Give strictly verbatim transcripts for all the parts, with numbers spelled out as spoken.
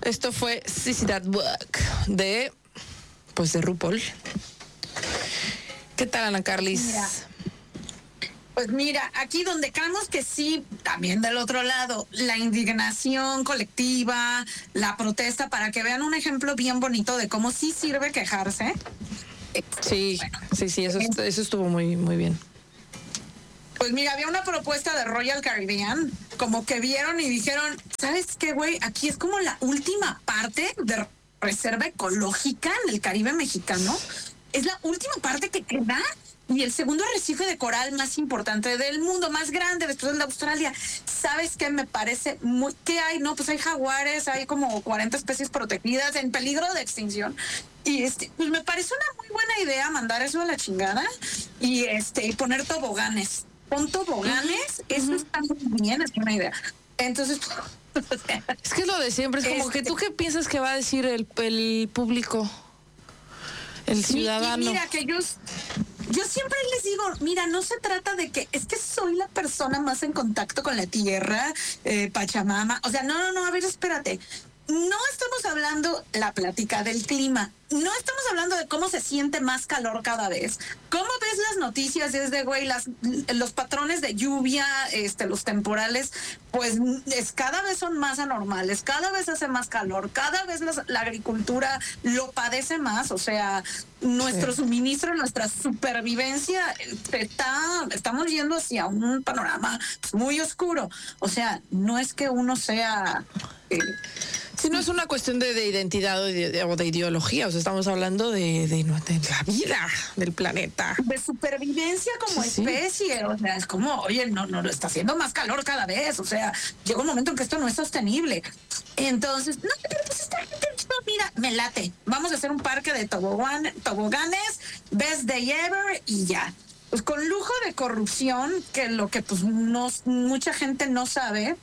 Esto fue Sissy That Walk de, pues de RuPaul. ¿Qué tal, Ana Carlis? Mira, pues mira, aquí donde creemos que sí, también del otro lado, la indignación colectiva, la protesta, para que vean un ejemplo bien bonito de cómo sí sirve quejarse. Sí, bueno, sí, sí, eso, eso estuvo muy, muy bien. Pues mira, había una propuesta de Royal Caribbean, como que vieron y dijeron, ¿sabes qué, güey? Aquí es como la última parte de reserva ecológica en el Caribe mexicano. Es la última parte que queda y el segundo arrecife de coral más importante del mundo, más grande después de Australia. ¿Sabes qué me parece? Muy, ¿qué hay? No, pues hay jaguares, hay como cuarenta especies protegidas en peligro de extinción. Y este, pues me parece una muy buena idea mandar eso a la chingada y este y poner toboganes. Pon toboganes, uh-huh. Eso uh-huh. Está muy bien, es una idea. Entonces, es que es lo de siempre, es como este, que tú qué piensas que va a decir el, el público, el sí, ciudadano. Y mira, que yo, yo siempre les digo, mira, no se trata de que, es que soy la persona más en contacto con la tierra, eh, Pachamama, o sea, no, no, no, a ver, espérate. No estamos hablando la plática del clima, no estamos hablando de cómo se siente más calor cada vez. ¿Cómo ves las noticias desde, güey, las, los patrones de lluvia, este, los temporales, pues es, cada vez son más anormales, cada vez hace más calor, cada vez las, la agricultura lo padece más, o sea, nuestro sí. suministro, nuestra supervivencia, está, estamos yendo hacia un panorama muy oscuro. O sea, no es que uno sea... Eh, Si no es una cuestión de, de identidad o de, de, de ideología, o sea, estamos hablando de, de, de la vida del planeta. De supervivencia como sí, especie, sí. O sea, es como, oye, no, no, está haciendo más calor cada vez, o sea, llega un momento en que esto no es sostenible. Entonces, no, pero pues esta gente, no, mira, me late, vamos a hacer un parque de tobogán, toboganes, best day ever y ya. Pues con lujo de corrupción, que lo que pues no, mucha gente no sabe,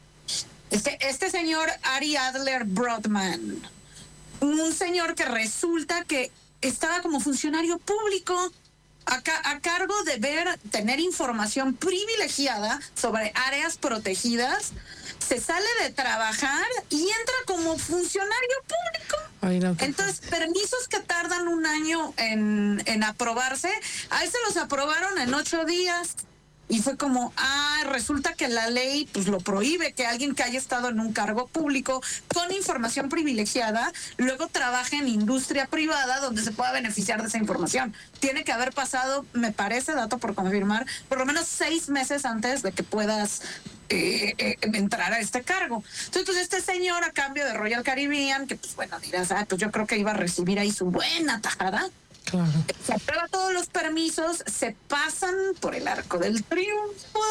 Este, este señor Ari Adler Brodman, un señor que resulta que estaba como funcionario público a, ca a cargo de ver, tener información privilegiada sobre áreas protegidas, se sale de trabajar y entra como funcionario público. Ay, no, Entonces, permisos que tardan un año en, en aprobarse, a él se los aprobaron en ocho días. Y fue como, ah, resulta que la ley pues lo prohíbe, que alguien que haya estado en un cargo público con información privilegiada, luego trabaje en industria privada donde se pueda beneficiar de esa información. Tiene que haber pasado, me parece, dato por confirmar, por lo menos seis meses antes de que puedas eh, eh, entrar a este cargo. Entonces, pues este señor, a cambio de Royal Caribbean, que pues bueno, dirás, ah, pues yo creo que iba a recibir ahí su buena tajada. Claro. Se aprueba todos los permisos, se pasan por el arco del triunfo.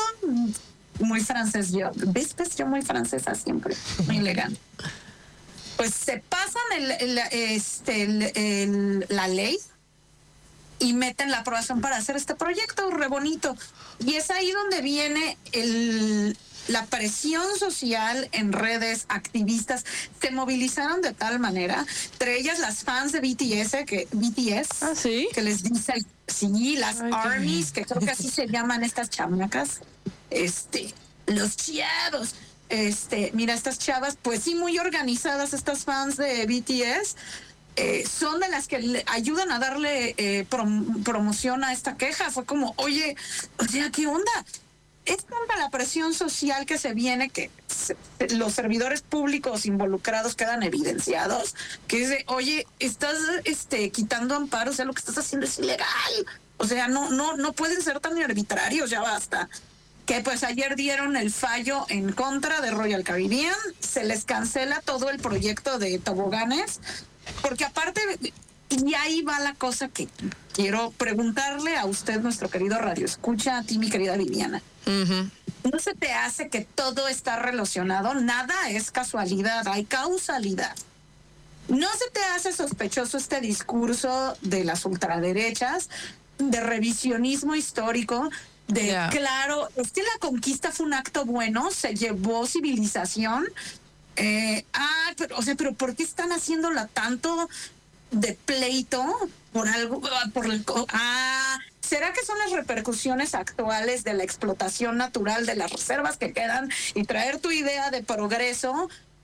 Muy francés yo. ¿Ves? Pues yo muy francesa siempre. Muy elegante. Pues se pasan el, el, este, el, el, la ley y meten la aprobación para hacer este proyecto re bonito. Y es ahí donde viene el... la presión social en redes, activistas se movilizaron de tal manera, entre ellas las fans de B T S, que B T S, ¿ah, sí? que les dicen, sí, las Ay, armies, que creo que así se llaman estas chamacas, este, los chavos, este, mira, estas chavas, pues sí, muy organizadas, estas fans de B T S, eh, son de las que le ayudan a darle eh, prom promoción a esta queja. Fue como, oye, o sea, ¿qué onda? Es tanta la presión social que se viene que se, los servidores públicos involucrados quedan evidenciados, que es de, oye, estás este, quitando amparos, o sea, lo que estás haciendo es ilegal. O sea, no, no, no pueden ser tan arbitrarios, ya basta. Que pues ayer dieron el fallo en contra de Royal Caribbean, se les cancela todo el proyecto de toboganes, porque aparte... Y ahí va la cosa que quiero preguntarle a usted, nuestro querido radio escucha, a ti, mi querida Viviana. Uh-huh. ¿No se te hace que todo está relacionado? Nada es casualidad, hay causalidad. ¿No se te hace sospechoso este discurso de las ultraderechas, de revisionismo histórico, de, yeah. claro, es que la conquista fue un acto bueno, se llevó civilización? Eh, ah, pero, o sea, pero ¿por qué están haciéndola tanto de pleito por algo, por el, ah, ¿será que son las repercusiones actuales de la explotación natural de las reservas que quedan y traer tu idea de progreso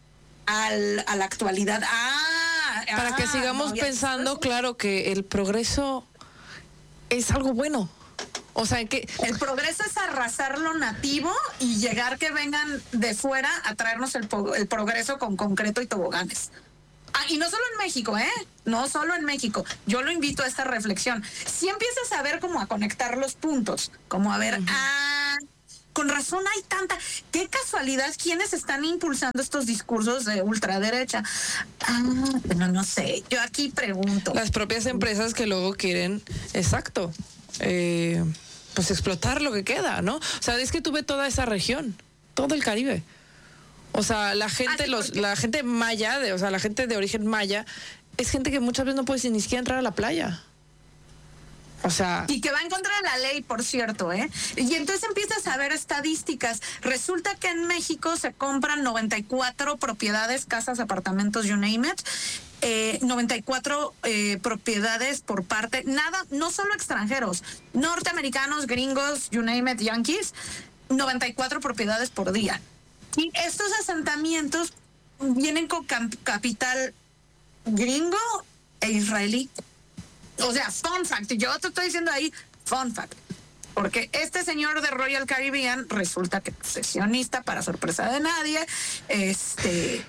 al, a la actualidad. Ah, Para ah, que sigamos no, pensando, claro, que el progreso es algo bueno. O sea, que el progreso es arrasar lo nativo y llegar que vengan de fuera a traernos el, el progreso con concreto y toboganes. Ah, y no solo en México, ¿eh? No solo en México. Yo lo invito a esta reflexión. Si empiezas a ver como a conectar los puntos, como a ver, uh-huh. ah, con razón hay tanta. Qué casualidad quienes están impulsando estos discursos de ultraderecha. Ah, no, no sé. Yo aquí pregunto. Las propias empresas que luego quieren, exacto. Eh, pues explotar lo que queda, ¿no? O sea, es que tuve toda esa región, todo el Caribe. O sea, la gente, ah, sí, los, la gente maya, de, o sea, la gente de origen maya, es gente que muchas veces no puede ni siquiera entrar a la playa. O sea... Y que va en contra de la ley, por cierto, ¿eh? Y entonces empiezas a ver estadísticas. Resulta que en México se compran noventa y cuatro propiedades, casas, apartamentos, you name it. Eh, noventa y cuatro eh, propiedades por parte, nada, no solo extranjeros, norteamericanos, gringos, you name it, yankees, noventa y cuatro propiedades por día. Y estos asentamientos vienen con cap- capital gringo e israelí. O sea, fun fact, yo te estoy diciendo ahí, fun fact. Porque este señor de Royal Caribbean resulta que es sesionista, para sorpresa de nadie, este...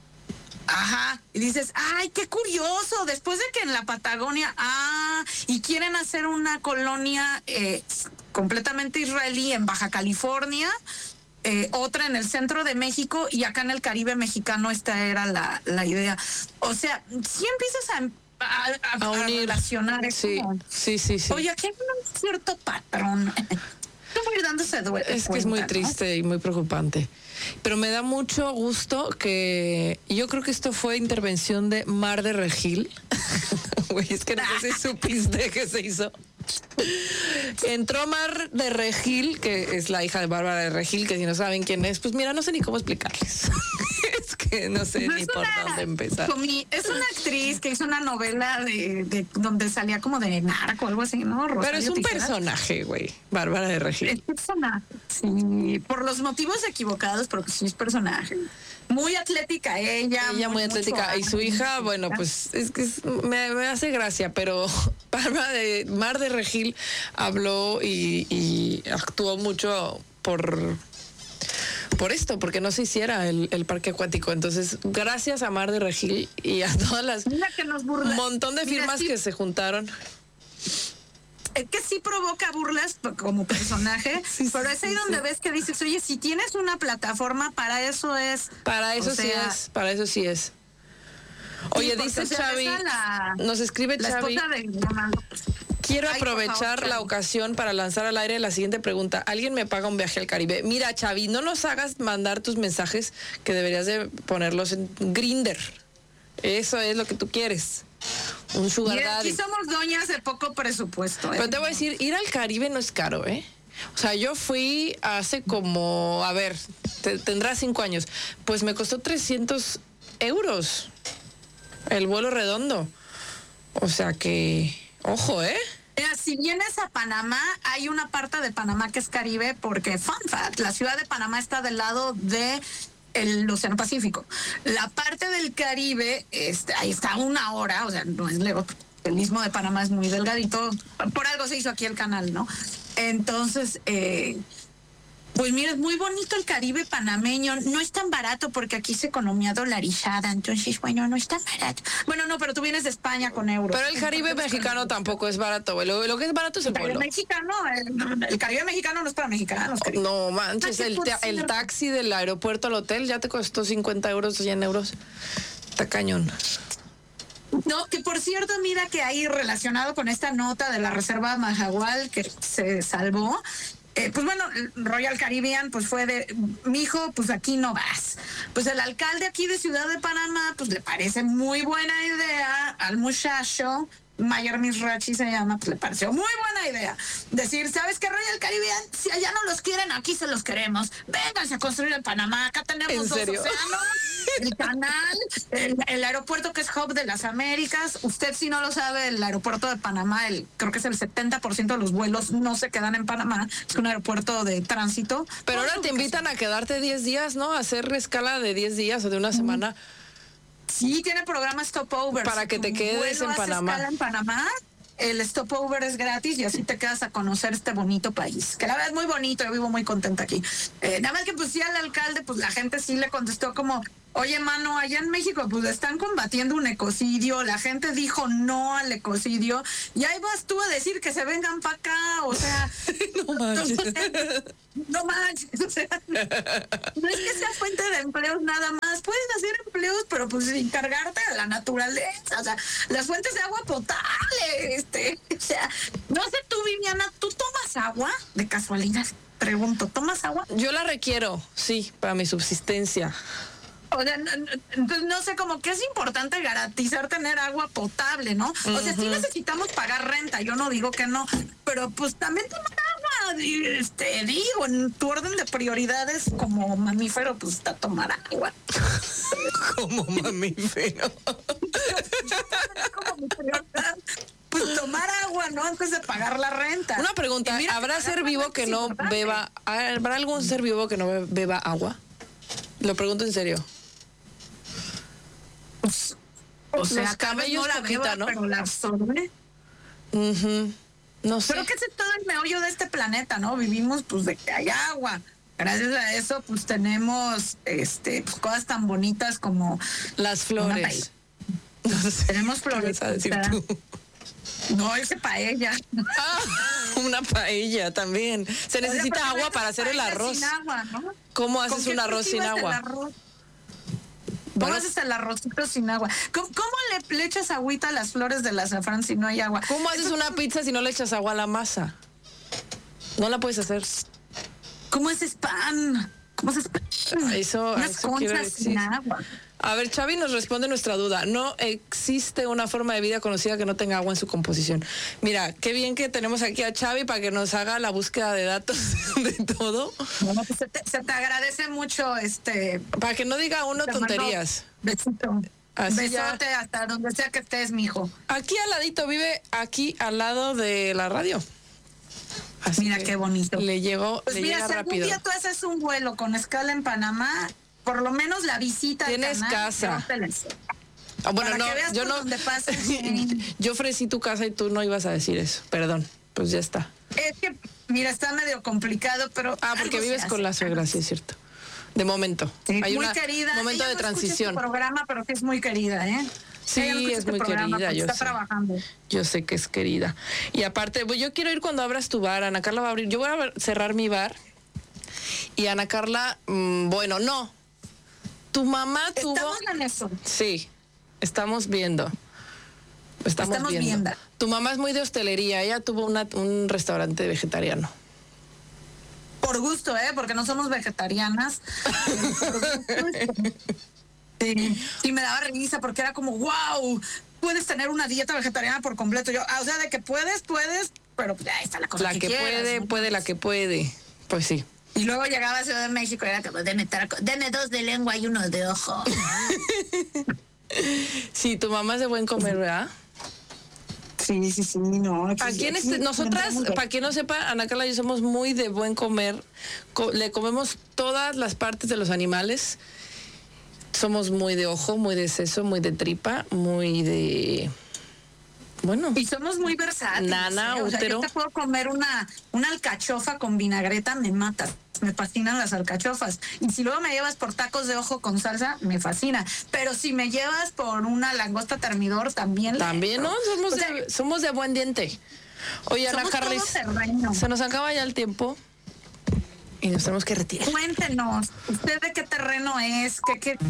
Ajá, y dices, ay, qué curioso, después de que en la Patagonia, ah, y quieren hacer una colonia eh, completamente israelí en Baja California, eh, otra en el centro de México, y acá en el Caribe mexicano esta era la, la idea. O sea, si empiezas a, a, a, a, a relacionar eso. Sí, sí, sí, sí. Oye, aquí hay un cierto patrón. No voy dándose duele, es que cuenta, es muy ¿no? triste y muy preocupante. Pero me da mucho gusto que yo creo que esto fue intervención de Mar de Regil. Güey, es que no sé si supiste que se hizo. Entró Mar de Regil, que es la hija de Bárbara de Regil, que si no saben quién es, pues mira, no sé ni cómo explicarles. Es que no sé no ni por una, dónde empezar. Es una actriz que hizo una novela de, de donde salía como de narco o algo así, ¿no? Rosario Pero es un Tijeras. Personaje, güey, Bárbara de Regil. Es personaje, sí, por los motivos equivocados, pero que sí es personaje. Muy atlética ella. Ella muy, muy atlética. Y su hija, bueno, pues es que es, me, me hace gracia, pero Bárbara de Mar de Regil habló y, y actuó mucho por... por esto, porque no se hiciera el, el parque acuático. Entonces, gracias a Mar de Regil y a todas las... Un montón de firmas Mira, sí, que se juntaron. Es que sí provoca burlas como personaje, sí, pero es ahí sí, donde sí. ves que dices, oye, si tienes una plataforma, para eso es... Para eso sí sea, es, para eso sí es. Oye, sí, dice Xavi, la, nos escribe la Xavi... De... Quiero aprovechar Ay, favor, la ocasión para lanzar al aire la siguiente pregunta. ¿Alguien me paga un viaje al Caribe? Mira, Xavi, no nos hagas mandar tus mensajes, que deberías de ponerlos en Grindr. Eso es lo que tú quieres. Un sugar daddy. Aquí somos doñas de poco presupuesto. ¿eh? Pero te voy a decir, ir al Caribe no es caro, ¿eh? O sea, yo fui hace como, a ver, te, tendrá cinco años. Pues me costó trescientos euros el vuelo redondo. O sea que, ojo, ¿eh? Mira, si vienes a Panamá, hay una parte de Panamá que es Caribe, porque, fun fact, la ciudad de Panamá está del lado de el Océano Pacífico. La parte del Caribe, este, ahí está una hora, o sea, no es lejos. El Istmo de Panamá es muy delgadito, por algo se hizo aquí el canal, ¿no? Entonces, eh, pues mira, es muy bonito el Caribe panameño, no es tan barato porque aquí es economía dolarizada, entonces, bueno, no es tan barato. Bueno, no, pero tú vienes de España con euros. Pero el Caribe mexicano tampoco es barato, güey. Lo, lo que es barato es el, el vuelo. Mexicano, el, el Caribe mexicano no es para mexicanos. Caribe. No manches, el, el taxi del aeropuerto al hotel ya te costó cincuenta euros, cien euros. Está cañón. No, que por cierto, mira que ahí relacionado con esta nota de la reserva Mahahual que se salvó, eh, pues bueno, Royal Caribbean pues fue de, mijo, pues aquí no vas. Pues el alcalde aquí de Ciudad de Panamá pues le parece muy buena idea al muchacho, Mayer Misrachi se llama, pues le pareció muy buena idea decir, ¿sabes qué, Royal Caribbean? Si allá no los quieren, aquí se los queremos. Vénganse a construir en Panamá, acá tenemos ¿En dos serio? océanos. el canal, el, el aeropuerto que es Hub de las Américas. Usted, si no lo sabe, el aeropuerto de Panamá, el, creo que es el setenta por ciento de los vuelos no se quedan en Panamá, es un aeropuerto de tránsito. Pero ahora te invitan a quedarte diez días, ¿no? A hacer escala de diez días o de una semana. Sí, tiene programa Stopover. Para que te quedes en Panamá. Escala en Panamá, el stopover es gratis y así te quedas a conocer este bonito país, que la verdad es muy bonito, yo vivo muy contenta aquí. Eh, nada más que pues sí al alcalde, pues la gente sí le contestó como, oye, mano, allá en México pues están combatiendo un ecocidio, la gente dijo no al ecocidio, y ahí vas tú a decir que se vengan para acá, o sea, no manches. O sea, no manches, o sea, no es que sea fuente de empleos nada más, pueden hacer empleos, pero pues sin cargarte de la naturaleza, o sea, las fuentes de agua potable, este, o sea, no sé tú, Viviana, ¿tú tomas agua de casualidad? Pregunto, ¿tomas agua? Yo la requiero, sí, para mi subsistencia. O sea, no, no, entonces no sé, como que es importante garantizar tener agua potable, ¿no? O sea, sí necesitamos pagar renta, yo no digo que no, pero pues también tomar agua, este, digo, en tu orden de prioridades como mamífero, pues está tomar agua. Como mamífero. Como mi prioridad, pues tomar agua, ¿no? Antes de pagar la renta. Una pregunta, ¿habrá ser vivo que no beba, habrá algún ser vivo que no beba agua? Lo pregunto en serio. Pues, o sea, los camellos no la poquita, beba, ¿no? Pero la absorbe. Uh-huh. No sé. Pero que es todo el meollo de este planeta, ¿no? Vivimos pues de que hay agua. Gracias a eso pues tenemos este pues, cosas tan bonitas como las flores. No sé, tenemos flores. ¿Qué vas a decir tú? No, ese paella. Ah, una paella también. Se necesita Oye, agua para hacer el arroz. Sin agua, ¿no? ¿Cómo haces un arroz sin agua? ¿Cómo bueno, haces el arrocito sin agua? ¿Cómo, cómo le, le echas agüita a las flores del azafrán si no hay agua? ¿Cómo haces Eso, una pizza si no le echas agua a la masa? No la puedes hacer. ¿Cómo haces pan? ¿Cómo haces pan? Eso, Unas eso conchas sin agua. A ver, Xavi nos responde nuestra duda. No existe una forma de vida conocida que no tenga agua en su composición. Mira, qué bien que tenemos aquí a Xavi para que nos haga la búsqueda de datos de todo. Bueno, pues se, te, se te agradece mucho, este... Para que no diga uno tonterías. Besito. Así Besote ya. Hasta donde sea que estés, mijo. Aquí al ladito, vive aquí al lado de la radio. Así mira qué bonito. Le llegó, pues le mira, llega si rápido. algún día tú haces un vuelo con escala en Panamá, por lo menos la visita al Tienes canal, casa. No ah, bueno, Para no, que veas yo por no. Donde pasas, yo ofrecí tu casa y tú no ibas a decir eso. Perdón, pues ya está. Es que, mira, está medio complicado, pero. Ah, porque vives con la suegra, sí, es cierto. De momento. Sí, Hay muy un querida. momento Ella de no transición. Este programa, pero que es muy querida, ¿eh? Sí, no es muy querida, yo está sé. trabajando. Yo sé que es querida. Y aparte, pues yo quiero ir cuando abras tu bar. Ana Carla va a abrir. Yo voy a cerrar mi bar. Y Ana Carla, mmm, bueno, no. Tu mamá tuvo. Estamos en eso. Sí, estamos viendo. Estamos, estamos viendo. viendo. Tu mamá es muy de hostelería. Ella tuvo una, un restaurante vegetariano. Por gusto, ¿eh? Porque no somos vegetarianas. Sí, sí, me daba risa porque era como, wow, puedes tener una dieta vegetariana por completo. Yo, o sea, de que puedes, puedes, pero ahí está la cosa. La que, que puede, quieras, ¿no? puede, la que puede. Pues sí. Y luego llegaba a Ciudad de México y era como, deme, deme dos de lengua y uno de ojo. Sí, tu mamá es de buen comer, ¿verdad? Sí, sí, sí, no. Aquí en este, nosotras, para quien no sepa, Ana Carla y yo somos muy de buen comer. Co- le comemos todas las partes de los animales. Somos muy de ojo, muy de seso, muy de tripa, muy de... Bueno. Y somos muy versátiles. Nana, ¿eh? O sea, útero. yo te puedo comer una, una alcachofa con vinagreta, me matas. Me fascinan las alcachofas. Y si luego me llevas por tacos de ojo con salsa, me fascina. Pero si me llevas por una langosta termidor, también. También, ¿no? Somos, o sea, de, somos de buen diente. Oye, Ana Carlis, se nos acaba ya el tiempo y nos tenemos que retirar. Cuéntenos, ¿usted de qué terreno es? ¿Qué, qué...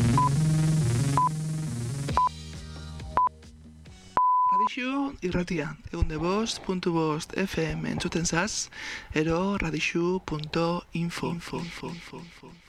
Radixu irratia, egun de bost puntu bost F M entzuten zaz, ero radixu punto info. info, info, info, info.